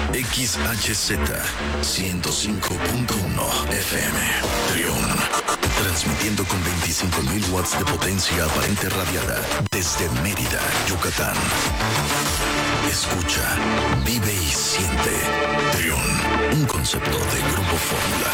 XHZ 105.1 FM. Trión. Transmitiendo con 25.000 watts de potencia aparente radiada desde Mérida, Yucatán. Escucha, vive y siente. Trión. Un concepto de Grupo Fórmula.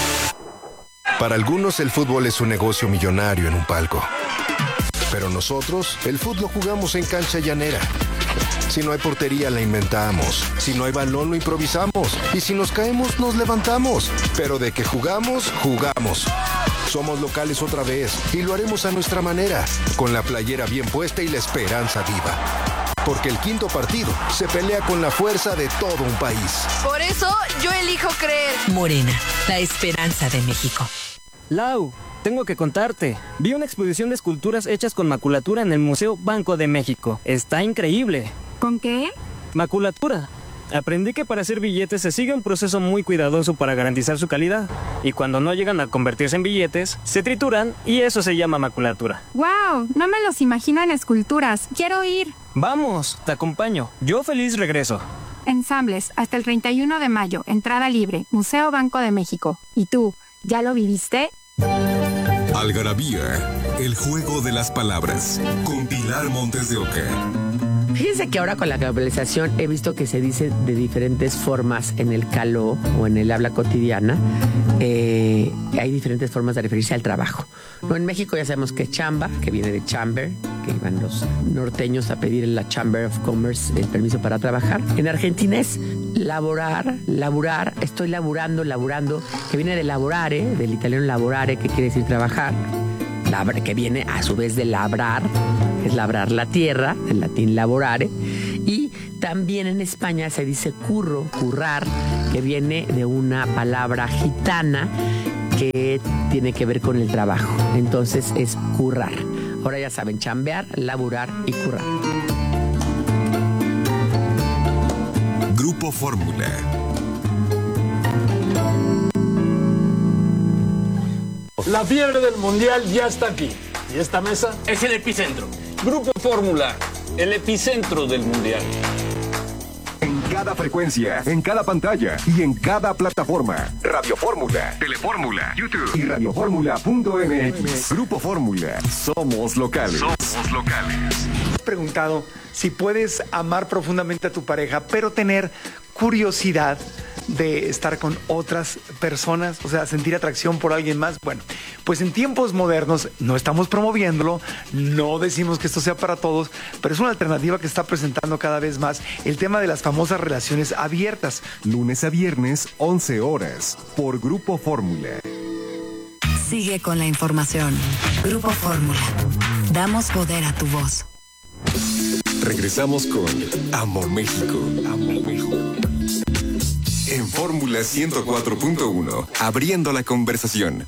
Para algunos el fútbol es un negocio millonario en un palco. Pero nosotros, el fútbol lo jugamos en cancha llanera. Si no hay portería, la inventamos. Si no hay balón, lo improvisamos. Y si nos caemos, nos levantamos. Pero de que jugamos, jugamos. Somos locales otra vez y lo haremos a nuestra manera, con la playera bien puesta y la esperanza viva. Porque el quinto partido se pelea con la fuerza de todo un país. Por eso yo elijo creer. Morena, la esperanza de México. Lau, tengo que contarte. Vi una exposición de esculturas hechas con maculatura en el Museo Banco de México. Está increíble. ¿Con qué? Maculatura. Aprendí que para hacer billetes se sigue un proceso muy cuidadoso para garantizar su calidad. Y cuando no llegan a convertirse en billetes, se trituran y eso se llama maculatura. ¡Wow! No me los imagino en esculturas. Quiero ir. Vamos, te acompaño. Yo feliz regreso. Ensambles, hasta el 31 de mayo. Entrada libre. Museo Banco de México. ¿Y tú, ya lo viviste? Algarabía, el juego de las palabras. Con Pilar Montes de Oca. Fíjense que ahora con la globalización he visto que se dice de diferentes formas en el caló o en el habla cotidiana. Hay diferentes formas de referirse al trabajo. No, en México ya sabemos que chamba, que viene de chamber, que iban los norteños a pedir en la Chamber of Commerce el permiso para trabajar. En Argentina es laburar, estoy laburando, que viene de lavorare, del italiano lavorare, que quiere decir trabajar. Que viene a su vez de labrar, que es labrar la tierra, en latín laborare. Y también en España se dice currar, que viene de una palabra gitana que tiene que ver con el trabajo. Entonces es currar. Ahora ya saben, chambear, laburar y currar. Grupo Fórmula. La fiebre del mundial ya está aquí. ¿Y esta mesa? Es el epicentro. Grupo Fórmula, el epicentro del mundial. En cada frecuencia, en cada pantalla y en cada plataforma. Radio Fórmula, Telefórmula, YouTube y radioformula.mx. Grupo Fórmula. Somos locales. Somos locales. He preguntado si puedes amar profundamente a tu pareja, pero tener curiosidad de estar con otras personas, o sea, sentir atracción por alguien más. Bueno, pues en tiempos modernos no estamos promoviéndolo, no decimos que esto sea para todos, pero es una alternativa que está presentando cada vez más el tema de las famosas relaciones abiertas. Lunes a viernes, 11 horas, por Grupo Fórmula. Sigue con la información. Grupo Fórmula. Damos poder a tu voz. Regresamos con Amo México. Amo México. En Fórmula 104.1, abriendo la conversación.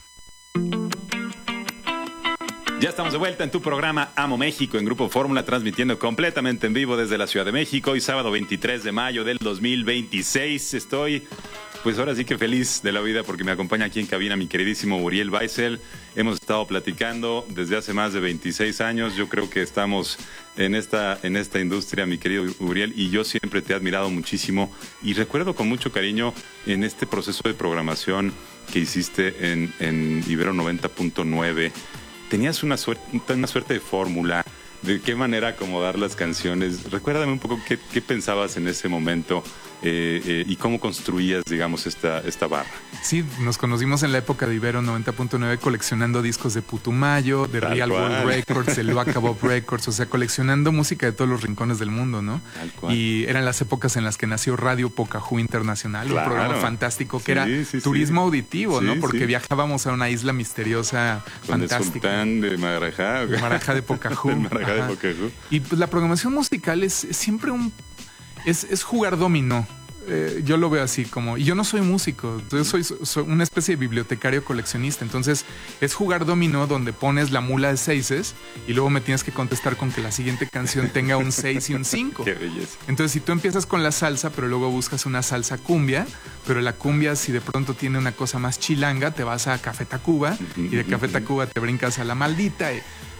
Ya estamos de vuelta en tu programa Amo México en Grupo Fórmula, transmitiendo completamente en vivo desde la Ciudad de México. Hoy sábado 23 de mayo del 2026. Estoy, pues ahora sí que feliz de la vida porque me acompaña aquí en cabina mi queridísimo Uriel Weissel. Hemos estado platicando desde hace más de 26 años. Yo creo que estamos en esta industria, mi querido Uriel, y yo siempre te he admirado muchísimo y recuerdo con mucho cariño en este proceso de programación que hiciste en Ibero 90.9. Tenías una suerte de fórmula de qué manera acomodar las canciones. Recuérdame un poco qué pensabas en ese momento y cómo construías, digamos, esta barra. Sí, nos conocimos en la época de Ibero 90.9 coleccionando discos de Putumayo, de Tal Real cual. World Records, de Luaca Bob Records, o sea, coleccionando música de todos los rincones del mundo, ¿no? Tal cual. Y eran las épocas en las que nació Radio Pocahú Internacional, Claro. un programa fantástico que Sí, era turismo auditivo, ¿no? Sí, Porque sí. viajábamos a una isla misteriosa, Con el fantástica. sultán de Marajá. El Marajá de Pocahú. El Marajá de Ajá. Pocahú. Y pues la programación musical es siempre es jugar dominó. Yo lo veo así como, y yo no soy músico, yo soy una especie de bibliotecario coleccionista, entonces es jugar dominó donde pones la mula de seises y luego me tienes que contestar con que la siguiente canción tenga un 6 y un 5. Qué belleza. Entonces si tú empiezas con la salsa, pero luego buscas una salsa cumbia, pero la cumbia si de pronto tiene una cosa más chilanga, te vas a Café Tacuba y de Café Tacuba te brincas a La Maldita.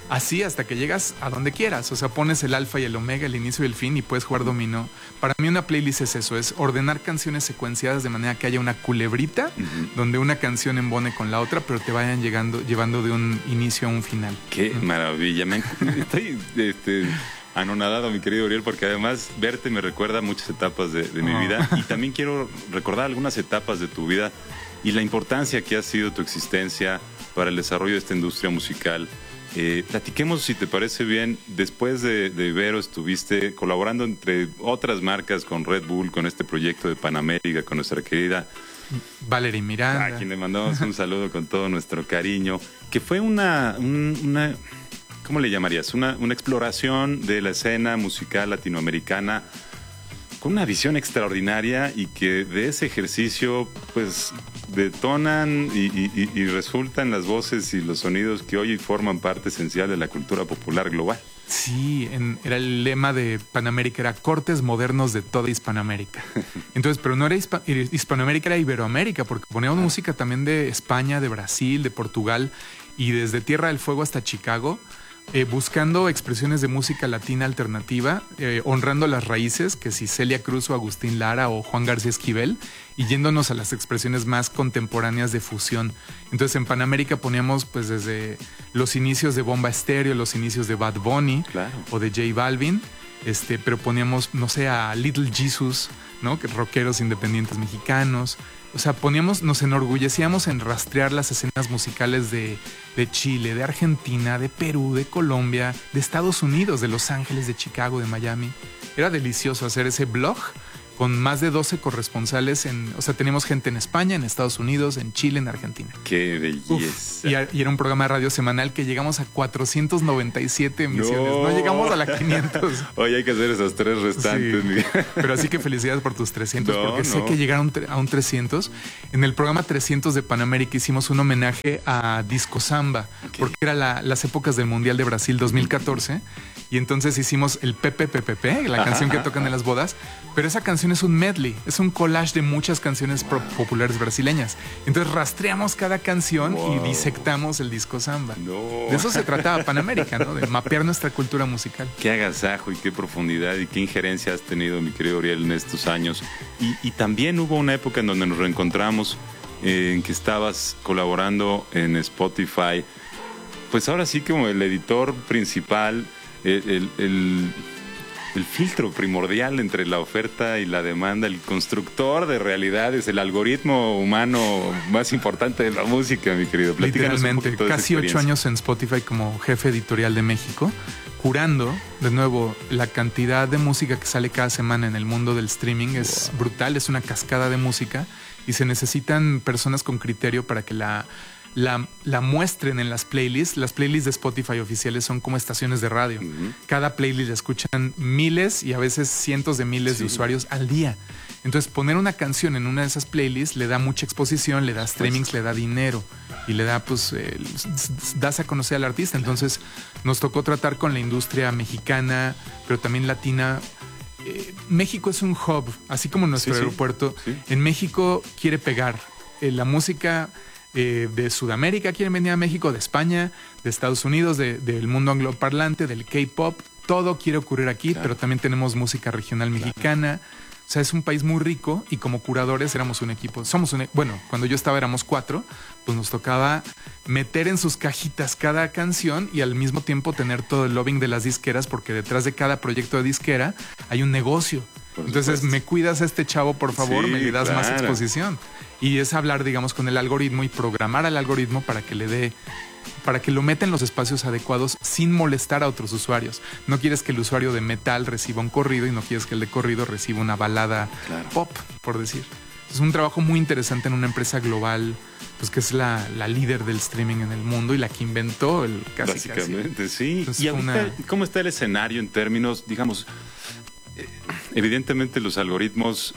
así hasta que llegas a donde quieras. O sea, pones el alfa y el omega, el inicio y el fin y puedes jugar dominó. Para mí una playlist es eso, es ordenar canciones secuenciadas de manera que haya una culebrita donde una canción embone con la otra, pero te vayan llevando de un inicio a un final. Qué maravilla. Estoy anonadado, mi querido Uriel, porque además verte me recuerda muchas etapas de mi vida, y también quiero recordar algunas etapas de tu vida y la importancia que ha sido tu existencia para el desarrollo de esta industria musical. Platiquemos, si te parece bien. Después de Ibero estuviste colaborando entre otras marcas con Red Bull, con este proyecto de Panamérica, con nuestra querida Valerie Miranda, a quien le mandamos un saludo con todo nuestro cariño, que fue una ¿cómo le llamarías? Una exploración de la escena musical latinoamericana con una visión extraordinaria, y que de ese ejercicio pues detonan y resultan las voces y los sonidos que hoy forman parte esencial de la cultura popular global. Sí, era el lema de Panamérica, era cortes modernos de toda Hispanoamérica. Entonces, pero no era Hispanoamérica, era Iberoamérica, porque poníamos música también de España, de Brasil, de Portugal, y desde Tierra del Fuego hasta Chicago, buscando expresiones de música latina alternativa, honrando las raíces, que si Celia Cruz o Agustín Lara o Juan García Esquivel, y yéndonos a las expresiones más contemporáneas de fusión. Entonces en Panamérica poníamos pues desde los inicios de Bomba Estéreo, los inicios de Bad Bunny, claro, o de J Balvin, pero poníamos, no sé, a Little Jesus, ¿no? Que rockeros independientes mexicanos. O sea, nos enorgullecíamos en rastrear las escenas musicales de Chile, de Argentina, de Perú, de Colombia, de Estados Unidos, de Los Ángeles, de Chicago, de Miami. Era delicioso hacer ese blog con más de 12 corresponsales. O sea, teníamos gente en España, en Estados Unidos, en Chile, en Argentina. ¡Qué belleza! Y era un programa de radio semanal que llegamos a 497 emisiones. No llegamos a la 500. Oye, hay que hacer esas 3 restantes. Sí. Pero así que felicidades por tus 300, porque sé que llegaron a un 300. En el programa 300 de Panamérica hicimos un homenaje a Disco Samba, porque era las épocas del Mundial de Brasil 2014. Y entonces hicimos el PPPPP, la canción que tocan en las bodas. Pero esa canción es un medley, es un collage de muchas canciones populares brasileñas. Entonces rastreamos cada canción y disectamos el disco samba. De eso se trataba Panamérica, ¿no? De mapear nuestra cultura musical. Qué agasajo y qué profundidad y qué injerencia has tenido, mi querido Uriel, en estos años. Y también hubo una época en donde nos reencontramos, en que estabas colaborando en Spotify. Pues ahora sí, como el editor principal, el filtro primordial entre la oferta y la demanda, el constructor de realidades, el algoritmo humano más importante de la música, mi querido. Literalmente, casi 8 años en Spotify como jefe editorial de México, curando, de nuevo, la cantidad de música que sale cada semana en el mundo del streaming. Es brutal, es una cascada de música, y se necesitan personas con criterio para que la muestren en las playlists. Las playlists de Spotify oficiales son como estaciones de radio. Cada playlist la escuchan miles y a veces cientos de miles de usuarios al día. Entonces poner una canción en una de esas playlists le da mucha exposición, le da streamings, le da dinero y le da, pues, das a conocer al artista. Entonces nos tocó tratar con la industria mexicana, pero también latina. México es un hub, así como nuestro aeropuerto. En México quiere pegar la música. De Sudamérica quieren venir a México, de España, de Estados Unidos, del mundo angloparlante, del K-pop. Todo quiere ocurrir aquí, pero también tenemos música regional mexicana. O sea, es un país muy rico, y como curadores éramos un equipo. Bueno, cuando yo estaba éramos 4, pues nos tocaba meter en sus cajitas cada canción y al mismo tiempo tener todo el lobbying de las disqueras, porque detrás de cada proyecto de disquera hay un negocio. Entonces, me cuidas a este chavo, por favor, me das más exposición. Y es hablar, digamos, con el algoritmo y programar al algoritmo para que lo meta en los espacios adecuados sin molestar a otros usuarios. No quieres que el usuario de metal reciba un corrido y no quieres que el de corrido reciba una balada pop, por decir. Es un trabajo muy interesante en una empresa global, pues que es la líder del streaming en el mundo y la que inventó el casi. Básicamente, sí. Entonces, y ahorita, ¿cómo está el escenario en términos, digamos, evidentemente los algoritmos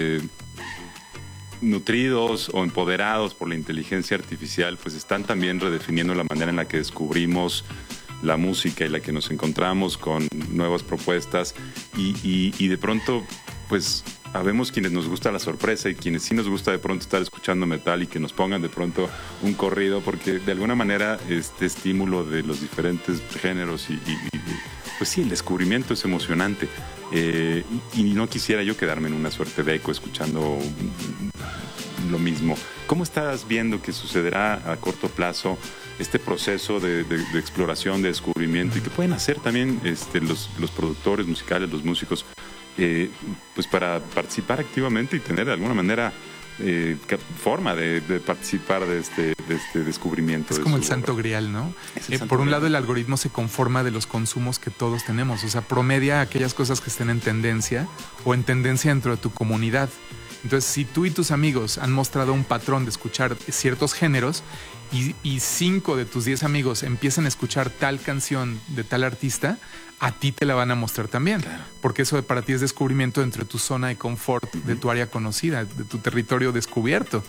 nutridos o empoderados por la inteligencia artificial, pues están también redefiniendo la manera en la que descubrimos la música y la que nos encontramos con nuevas propuestas y de pronto, pues habemos quienes nos gusta la sorpresa y quienes sí nos gusta de pronto estar escuchando metal y que nos pongan de pronto un corrido, porque de alguna manera este estímulo de los diferentes géneros y pues sí, el descubrimiento es emocionante. Y no quisiera yo quedarme en una suerte de eco escuchando lo mismo. ¿Cómo estás viendo que sucederá a corto plazo este proceso de exploración, de descubrimiento, y que pueden hacer también los productores musicales, los músicos, pues para participar activamente y tener de alguna manera forma de participar de este descubrimiento? Es como el santo grial, ¿no? Por un lado, el algoritmo se conforma de los consumos que todos tenemos, o sea, promedia aquellas cosas que estén en tendencia o en tendencia dentro de tu comunidad. Entonces, si tú y tus amigos han mostrado un patrón de escuchar ciertos géneros y 5 de tus 10 amigos empiezan a escuchar tal canción de tal artista, a ti te la van a mostrar también. Claro. Porque eso para ti es descubrimiento entre tu zona de confort, de tu área conocida, de tu territorio descubierto.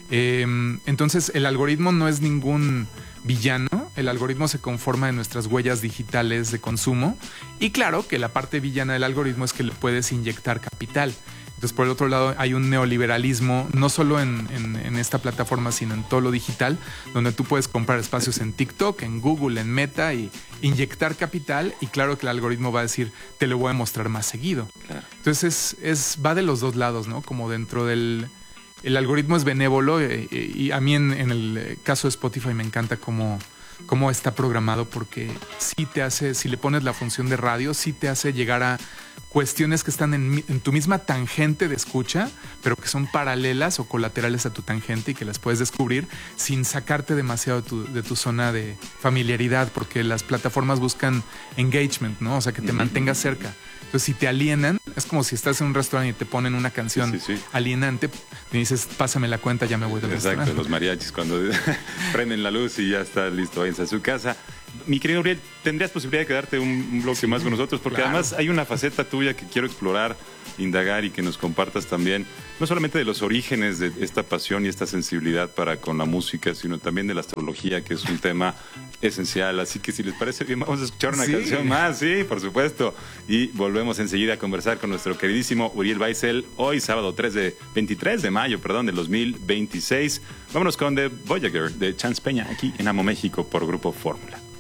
Entonces, el algoritmo no es ningún villano. El algoritmo se conforma de nuestras huellas digitales de consumo. Y claro que la parte villana del algoritmo es que le puedes inyectar capital. Entonces, por el otro lado, hay un neoliberalismo, no solo en esta plataforma, sino en todo lo digital, donde tú puedes comprar espacios en TikTok, en Google, en Meta, y inyectar capital, y claro que el algoritmo va a decir, te lo voy a mostrar más seguido. Claro. Entonces, va de los dos lados, ¿no? Como dentro del... El algoritmo es benévolo, y a mí en el caso de Spotify me encanta cómo está programado, porque sí te hace, si le pones la función de radio, sí te hace llegar a cuestiones que están en tu misma tangente de escucha, pero que son paralelas o colaterales a tu tangente y que las puedes descubrir sin sacarte demasiado de tu zona de familiaridad, porque las plataformas buscan engagement, ¿no? O sea, que te mantengas cerca. Entonces, si te alienan, es como si estás en un restaurante y te ponen una canción alienante, y dices, pásame la cuenta, ya me voy del restaurante. Exacto, los mariachis cuando prenden la luz y ya está listo, váyanse a su casa. Mi querido Uriel, ¿tendrías posibilidad de quedarte un bloque más con nosotros? Porque además hay una faceta tuya que quiero explorar, indagar y que nos compartas también, no solamente de los orígenes de esta pasión y esta sensibilidad para con la música, sino también de la astrología, que es un tema esencial. Así que si les parece bien, vamos a escuchar una canción más, sí, por supuesto. Y volvemos enseguida a conversar con nuestro queridísimo Uriel Weissel, hoy sábado 23 de mayo, del 2026. Vámonos con The Voyager de Chance Peña, aquí en Amo México por Grupo Fórmula.